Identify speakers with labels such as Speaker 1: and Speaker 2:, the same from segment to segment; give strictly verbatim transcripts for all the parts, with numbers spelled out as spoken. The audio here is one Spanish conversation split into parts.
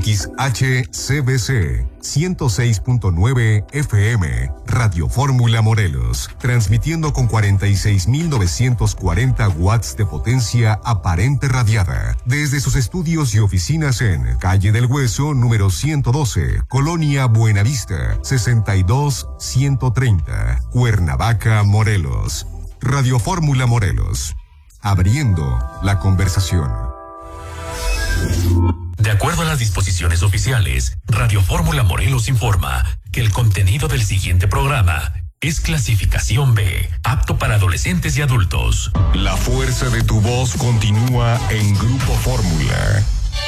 Speaker 1: X H C B C ciento seis punto nueve F M, Radio Fórmula Morelos, transmitiendo con cuarenta y seis mil novecientos cuarenta watts de potencia aparente radiada, desde sus estudios y oficinas en Calle del Hueso, número ciento doce, Colonia Buenavista, sesenta y dos ciento treinta, Cuernavaca, Morelos. Radio Fórmula Morelos, abriendo la conversación.
Speaker 2: De acuerdo a las disposiciones oficiales, Radio Fórmula Morelos informa que el contenido del siguiente programa es clasificación B, apto para adolescentes y adultos.
Speaker 1: La fuerza de tu voz continúa en Grupo Fórmula.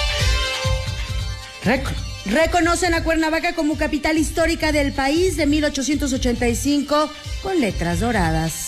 Speaker 3: Rec- reconocen a Cuernavaca como capital histórica del país de mil ochocientos ochenta y cinco con letras doradas.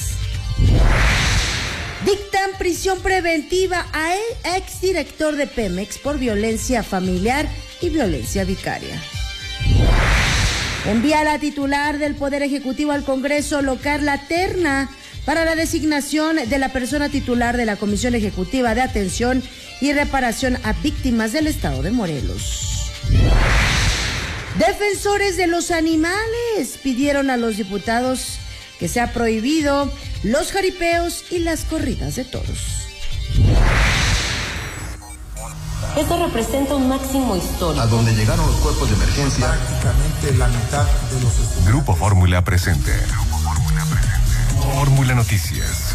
Speaker 3: Dictan prisión preventiva a el exdirector de Pemex por violencia familiar y violencia vicaria. Envía a la titular del Poder Ejecutivo al Congreso local la terna para la designación de la persona titular de la Comisión Ejecutiva de Atención y Reparación a Víctimas del Estado de Morelos. Defensores de los animales pidieron a los diputados que sea prohibido los jaripeos y las corridas de toros.
Speaker 4: Esto representa un máximo histórico.
Speaker 5: A donde llegaron los cuerpos de emergencia.
Speaker 6: Prácticamente la mitad de los estudiantes.
Speaker 1: Grupo Fórmula presente. Grupo Fórmula presente. Fórmula Noticias.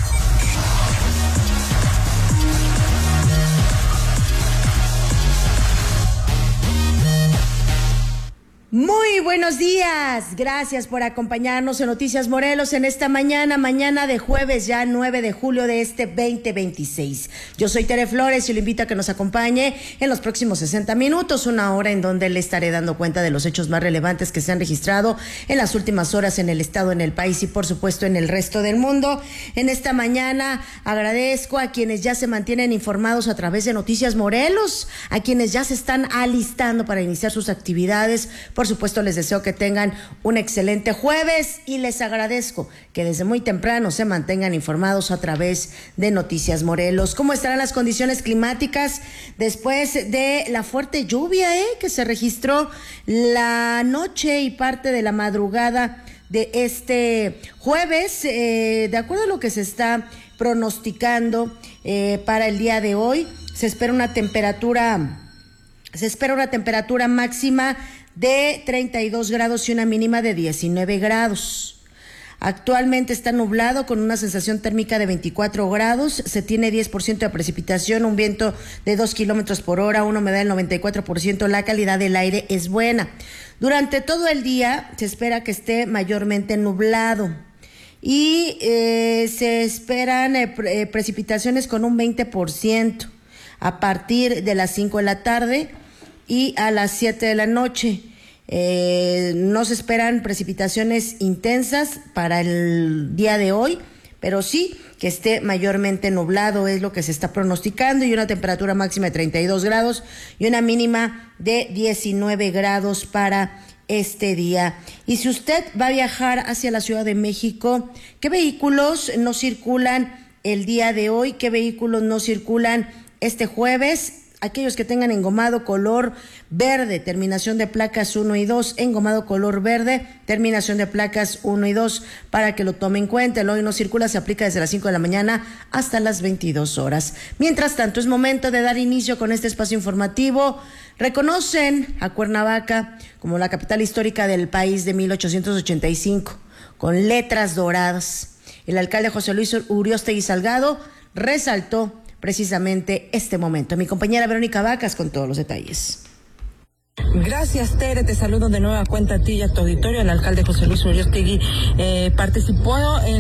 Speaker 3: Muy buenos días, gracias por acompañarnos en Noticias Morelos en esta mañana, mañana de jueves ya nueve de julio de este veinte veintiséis. Yo soy Tere Flores y lo invito a que nos acompañe en los próximos sesenta minutos, una hora en donde le estaré dando cuenta de los hechos más relevantes que se han registrado en las últimas horas en el estado, en el país y por supuesto en el resto del mundo. En esta mañana agradezco a quienes ya se mantienen informados a través de Noticias Morelos, a quienes ya se están alistando para iniciar sus actividades. Por supuesto, les deseo que tengan un excelente jueves y les agradezco que desde muy temprano se mantengan informados a través de Noticias Morelos. ¿Cómo estarán las condiciones climáticas después de la fuerte lluvia eh, que se registró la noche y parte de la madrugada de este jueves? Eh, de acuerdo a lo que se está pronosticando eh, para el día de hoy, se espera una temperatura, se espera una temperatura máxima de treinta y dos grados y una mínima de diecinueve grados. Actualmente está nublado con una sensación térmica de veinticuatro grados, se tiene diez por ciento de precipitación, un viento de dos kilómetros por hora, una humedad del noventa y cuatro por ciento, la calidad del aire es buena. Durante todo el día se espera que esté mayormente nublado y eh, se esperan eh, pre- precipitaciones con un veinte por ciento a partir de las cinco de la tarde y a las siete de la noche. Eh, no se esperan precipitaciones intensas para el día de hoy, pero sí que esté mayormente nublado es lo que se está pronosticando, y una temperatura máxima de treinta y dos grados y una mínima de diecinueve grados para este día. Y si usted va a viajar hacia la Ciudad de México, ¿qué vehículos no circulan el día de hoy? ¿Qué vehículos no circulan este jueves? Aquellos que tengan engomado color verde, terminación de placas uno y dos, engomado color verde, terminación de placas uno y dos, para que lo tome en cuenta. El hoy no circula se aplica desde las cinco de la mañana hasta las veintidós horas. Mientras tanto, es momento de dar inicio con este espacio informativo. Reconocen a Cuernavaca como la capital histórica del país de mil ochocientos ochenta y cinco, con letras doradas. El alcalde José Luis Uriostegui Salgado resaltó precisamente este momento. Mi compañera Verónica Vacas con todos los detalles.
Speaker 7: Gracias, Tere. Te saludo de nueva cuenta a ti y a tu auditorio. El alcalde José Luis Uriostegui eh, participó en